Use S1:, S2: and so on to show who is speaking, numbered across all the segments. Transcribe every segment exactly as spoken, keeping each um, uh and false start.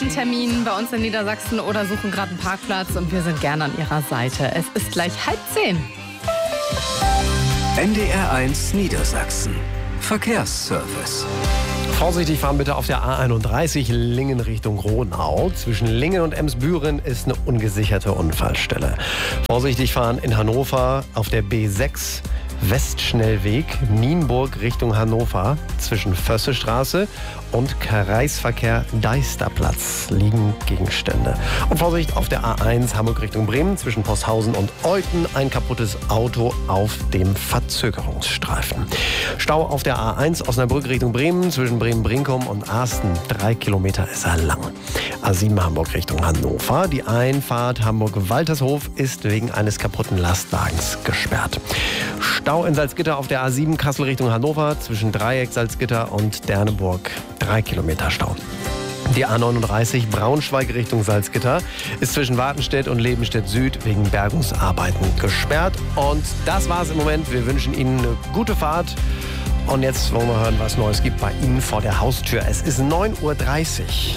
S1: ersten Termin bei uns in Niedersachsen oder suchen gerade einen Parkplatz und wir sind gerne an Ihrer Seite. Es ist gleich halb zehn.
S2: N D R eins Niedersachsen. Verkehrsservice.
S3: Vorsichtig fahren bitte auf der A einunddreißig Lingen Richtung Ronau. Zwischen Lingen und Emsbüren ist eine ungesicherte Unfallstelle. Vorsichtig fahren in Hannover auf der B sechs Westschnellweg Nienburg Richtung Hannover. Zwischen Fössestraße und Kreisverkehr Deisterplatz liegen Gegenstände. Und Vorsicht auf der A eins Hamburg Richtung Bremen zwischen Posthausen und Euthen. Ein kaputtes Auto auf dem Verzögerungsstreifen. Stau auf der A eins Osnabrück Richtung Bremen zwischen Bremen-Brinkum und Arsten. Drei Kilometer ist er lang. A sieben Hamburg Richtung Hannover. Die Einfahrt Hamburg-Waltershof ist wegen eines kaputten Lastwagens gesperrt. Stau in Salzgitter auf der A sieben Kassel Richtung Hannover zwischen Dreieck Salzgitter und Derneburg. Drei Kilometer Stau. Die A neununddreißig Braunschweig Richtung Salzgitter ist zwischen Wartenstedt und Lebenstedt Süd wegen Bergungsarbeiten gesperrt. Und das war's im Moment. Wir wünschen Ihnen eine gute Fahrt. Und jetzt wollen wir hören, was Neues gibt bei Ihnen vor der Haustür. Es ist neun Uhr dreißig.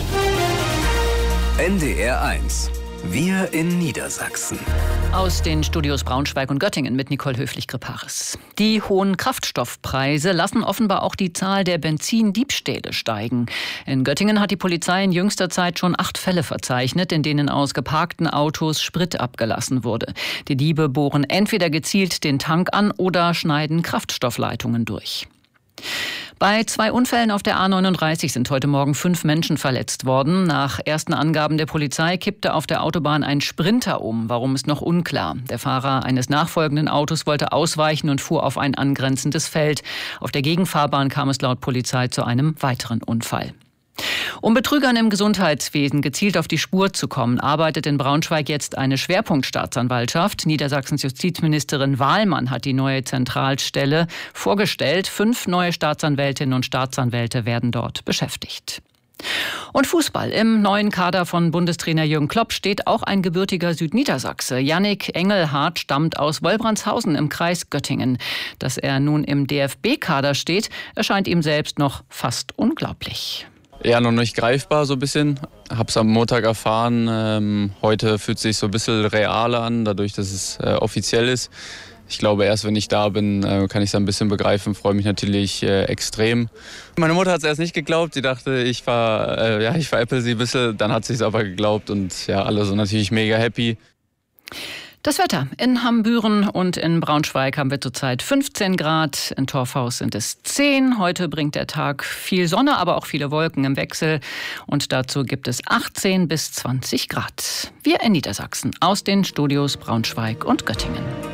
S2: N D R eins. Wir in Niedersachsen.
S4: Aus den Studios Braunschweig und Göttingen mit Nicole Höflich-Griparis. Die hohen Kraftstoffpreise lassen offenbar auch die Zahl der Benzindiebstähle steigen. In Göttingen hat die Polizei in jüngster Zeit schon acht Fälle verzeichnet, in denen aus geparkten Autos Sprit abgelassen wurde. Die Diebe bohren entweder gezielt den Tank an oder schneiden Kraftstoffleitungen durch. Bei zwei Unfällen auf der A neununddreißig sind heute Morgen fünf Menschen verletzt worden. Nach ersten Angaben der Polizei kippte auf der Autobahn ein Sprinter um. Warum ist noch unklar. Der Fahrer eines nachfolgenden Autos wollte ausweichen und fuhr auf ein angrenzendes Feld. Auf der Gegenfahrbahn kam es laut Polizei zu einem weiteren Unfall. Um Betrügern im Gesundheitswesen gezielt auf die Spur zu kommen, arbeitet in Braunschweig jetzt eine Schwerpunktstaatsanwaltschaft. Niedersachsens Justizministerin Wahlmann hat die neue Zentralstelle vorgestellt. Fünf neue Staatsanwältinnen und Staatsanwälte werden dort beschäftigt. Und Fußball. Im neuen Kader von Bundestrainer Jürgen Klopp steht auch ein gebürtiger Südniedersachse. Yannick Engelhardt stammt aus Wolbranshausen im Kreis Göttingen. Dass er nun im D F B-Kader steht, erscheint ihm selbst noch fast unglaublich.
S5: Ja, noch nicht greifbar so ein bisschen. Hab's am Montag erfahren. Ähm, heute fühlt es sich so ein bisschen realer an, dadurch, dass es äh, offiziell ist. Ich glaube, erst wenn ich da bin, äh, kann ich es ein bisschen begreifen. Freue mich natürlich äh, extrem. Meine Mutter hat es erst nicht geglaubt. Sie dachte, ich ver, äh, ja, ich veräpple sie ein bisschen. Dann hat sie es aber geglaubt und ja, alle sind natürlich mega happy.
S4: Das Wetter. In Hambüren und in Braunschweig haben wir zurzeit fünfzehn Grad. In Torfhaus sind es zehn. Heute bringt der Tag viel Sonne, aber auch viele Wolken im Wechsel. Und dazu gibt es achtzehn bis zwanzig Grad. Wir in Niedersachsen aus den Studios Braunschweig und Göttingen.